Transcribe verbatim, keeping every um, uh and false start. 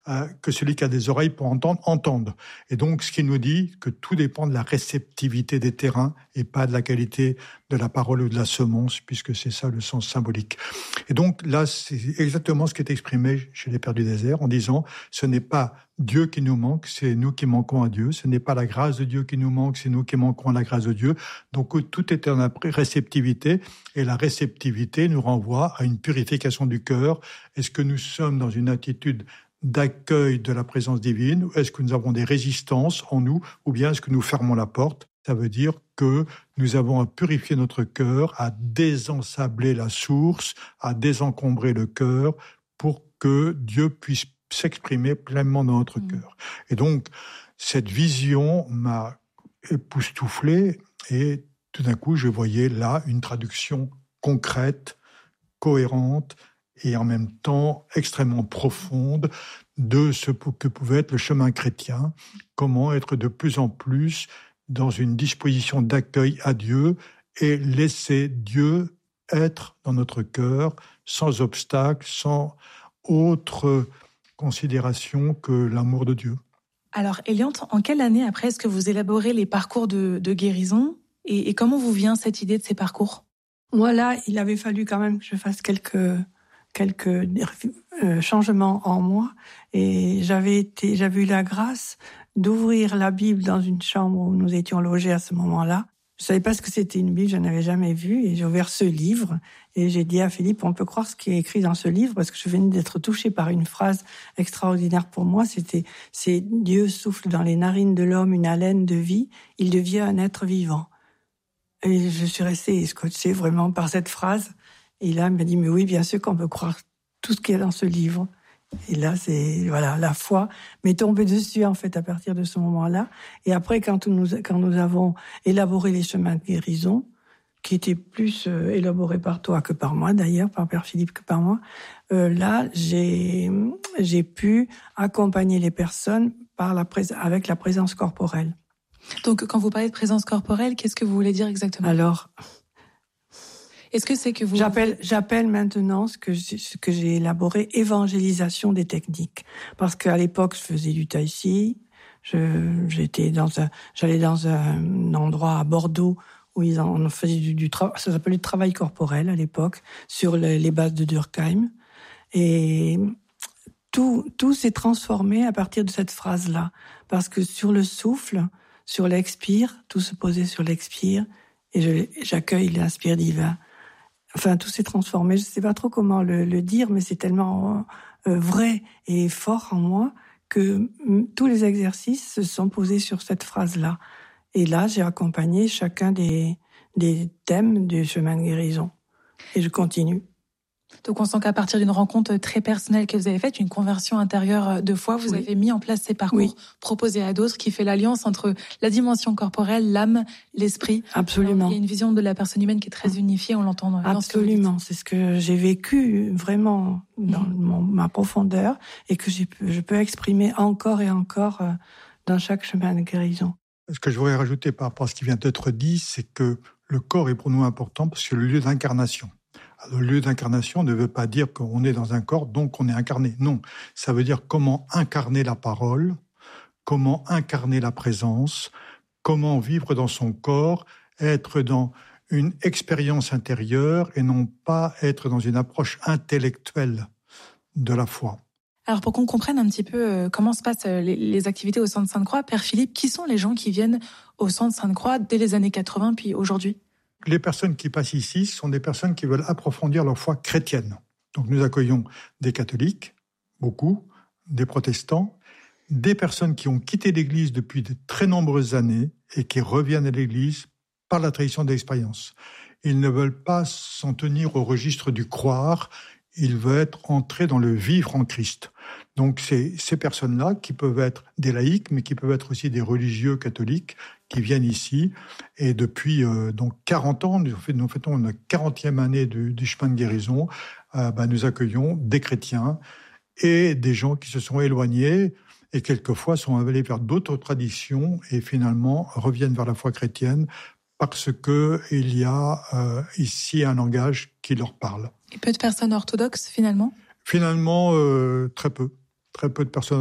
euh, que celui qui a des oreilles pour entendre, entende. Et donc, ce qui nous dit que tout dépend de la réceptivité des terrains et pas de la qualité de la parole ou de la semence, puisque c'est ça le sens symbolique. Et donc, là, c'est exactement ce qui est exprimé chez les Pères du désert, en disant, ce n'est pas Dieu qui nous manque, c'est nous qui manquons à Dieu. Ce n'est pas la grâce de Dieu qui nous manque, c'est nous qui manquons à la grâce de Dieu. Donc, tout est dans la réceptivité, et la réceptivité nous renvoie à une purification du cœur. Est-ce que nous sommes dans une attitude d'accueil de la présence divine? Est-ce que nous avons des résistances en nous, ou bien est-ce que nous fermons la porte? Ça veut dire que nous avons à purifier notre cœur, à désensabler la source, à désencombrer le cœur pour que Dieu puisse s'exprimer pleinement dans notre mmh. cœur. Et donc, cette vision m'a époustouflé et tout d'un coup, je voyais là une traduction concrète, cohérente, et en même temps extrêmement profonde de ce que pouvait être le chemin chrétien, comment être de plus en plus dans une disposition d'accueil à Dieu et laisser Dieu être dans notre cœur sans obstacle, sans autre considération que l'amour de Dieu. Alors, Eliante, en quelle année après est-ce que vous élaborez les parcours de, de guérison et, et comment vous vient cette idée de ces parcours? Moi, là, il avait fallu quand même que je fasse quelques... quelques euh, changements en moi, et j'avais été, j'avais eu la grâce d'ouvrir la Bible dans une chambre où nous étions logés à ce moment-là. Je savais pas ce que c'était une Bible, je n'avais jamais vu, et j'ai ouvert ce livre, et j'ai dit à Philippe, on peut croire ce qui est écrit dans ce livre, parce que je venais d'être touchée par une phrase extraordinaire pour moi, c'était, c'est Dieu souffle dans les narines de l'homme une haleine de vie, il devient un être vivant. Et je suis restée scotchée vraiment par cette phrase. Et là, il m'a dit, mais oui, bien sûr qu'on peut croire tout ce qu'il y a dans ce livre. Et là, c'est, voilà, la foi m'est tombée dessus, en fait, à partir de ce moment-là. Et après, quand nous, quand nous avons élaboré les chemins de guérison, qui étaient plus euh, élaborés par toi que par moi, d'ailleurs, par Père Philippe que par moi, euh, là, j'ai, j'ai pu accompagner les personnes par la prés- avec la présence corporelle. Donc, quand vous parlez de présence corporelle, qu'est-ce que vous voulez dire exactement? Alors, est-ce que c'est que vous... J'appelle, j'appelle maintenant ce que, j'ai, ce que j'ai élaboré évangélisation des techniques. Parce qu'à l'époque, je faisais du tai chi. Je, j'étais dans un, j'allais dans un endroit à Bordeaux où ils en, on faisait du, du travail, ça s'appelait du travail corporel à l'époque, sur les, les bases de Durkheim. Et tout, tout s'est transformé à partir de cette phrase-là. Parce que sur le souffle, sur l'expire, tout se posait sur l'expire, et je, j'accueille l'inspire divin. Enfin, tout s'est transformé. Je ne sais pas trop comment le, le dire, mais c'est tellement euh, vrai et fort en moi que m- tous les exercices se sont posés sur cette phrase-là. Et là, j'ai accompagné chacun des, des thèmes du chemin de guérison. Et je continue. Donc, on sent qu'à partir d'une rencontre très personnelle que vous avez faite, une conversion intérieure de foi, vous oui. avez mis en place ces parcours oui. proposés à d'autres qui fait l'alliance entre la dimension corporelle, l'âme, l'esprit. Absolument. Alors, il y a une vision de la personne humaine qui est très unifiée, on l'entend. Absolument. C'est ce que j'ai vécu vraiment dans mmh. mon, ma profondeur et que j'ai, je peux exprimer encore et encore dans chaque chemin de guérison. Ce que je voudrais rajouter par rapport à ce qui vient d'être dit, c'est que le corps est pour nous important parce que c'est le lieu d'incarnation. Alors, le lieu d'incarnation ne veut pas dire qu'on est dans un corps, donc on est incarné. Non, ça veut dire comment incarner la parole, comment incarner la présence, comment vivre dans son corps, être dans une expérience intérieure et non pas être dans une approche intellectuelle de la foi. Alors pour qu'on comprenne un petit peu euh, comment se passent euh, les, les activités au Centre Sainte-Croix, Père Philippe, qui sont les gens qui viennent au Centre Sainte-Croix dès les années quatre-vingts puis aujourd'hui ? Les personnes qui passent ici sont des personnes qui veulent approfondir leur foi chrétienne. Donc nous accueillons des catholiques, beaucoup, des protestants, des personnes qui ont quitté l'Église depuis de très nombreuses années et qui reviennent à l'Église par la tradition de l'expérience. Ils ne veulent pas s'en tenir au registre du croire, ils veulent être entrés dans le vivre en Christ. Donc c'est ces personnes-là qui peuvent être des laïcs, mais qui peuvent être aussi des religieux catholiques qui viennent ici. Et depuis euh, donc quarante ans, nous, nous fêtons une quarantième année du, du chemin de guérison, euh, ben, nous accueillons des chrétiens et des gens qui se sont éloignés et quelquefois sont allés vers d'autres traditions et finalement reviennent vers la foi chrétienne parce qu'il y a euh, ici un langage qui leur parle. Et peu de personnes orthodoxes finalement ? Finalement, euh, très peu. Très peu de personnes